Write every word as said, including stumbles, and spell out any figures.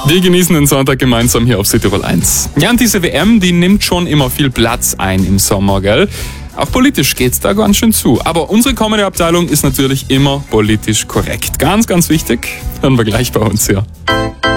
Wir genießen den Sonntag gemeinsam hier auf Südtirol eins. Ja, und diese W M, die nimmt schon immer viel Platz ein im Sommer, gell? Auch politisch geht's da ganz schön zu. Aber unsere Comedy-Abteilung ist natürlich immer politisch korrekt. Ganz, ganz wichtig. Hören wir gleich bei uns hier.